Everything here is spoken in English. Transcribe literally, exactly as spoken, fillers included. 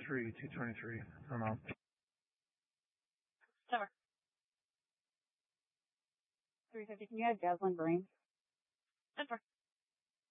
three, two twenty-three. I'm out. Sure. three fifty, can you have Jaslyn Green? Denver.